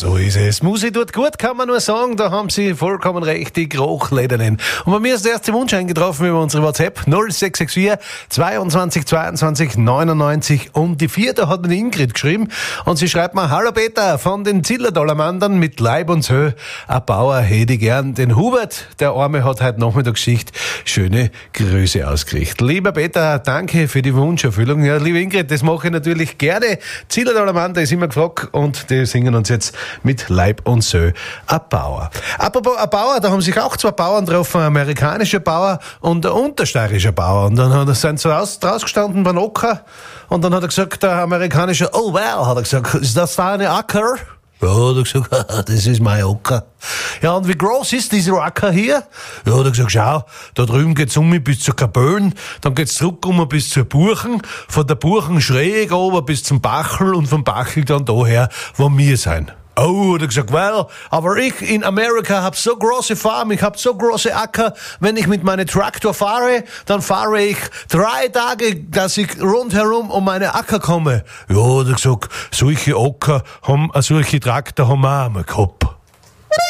So ist es. Musik tut gut, kann man nur sagen. Da haben Sie vollkommen recht, die Geruchledernen. Und bei mir ist der erste Wunsch eingetroffen über unsere WhatsApp 0664 22 22 99 und die 4. Da hat mir die Ingrid geschrieben und sie schreibt mir: Hallo Peter, von den Zillertaler Mandern mit Leib und Sö, ein Bauer hätte gern den Hubert, der Arme hat heute Nachmittag Schicht, schöne Grüße ausgerichtet. Lieber Peter, danke für die Wunscherfüllung. Ja, liebe Ingrid, das mache ich natürlich gerne. Zillertaler Mandern ist immer gefragt und die singen uns jetzt mit Leib und Sö ein Bauer. Apropos ein Bauer, da haben sich auch zwei Bauern getroffen, ein amerikanischer Bauer und ein untersteirischer Bauer. Und dann sind sie rausgestanden beim Acker und dann hat er gesagt, der amerikanische, oh wow, hat er gesagt, ist das deine Acker? Ja, hat er gesagt, das ist mein Acker. Ja, und wie groß ist dieser Acker hier? Ja, hat er gesagt, schau, da drüben geht's bis zur Kapellen, dann geht's zurück bis zur Buchen, von der Buchen schräg ober bis zum Bachel und vom Bachel dann daher, wo wir sein. Oh, hat er gesagt, well, aber ich in Amerika hab so große Farm, ich hab so große Acker, wenn ich mit meinem Traktor fahre, dann fahre ich 3 Tage, dass ich rundherum um meine Acker komme. Ja, hat er gesagt, solche Traktor haben wir auch einmal gehabt.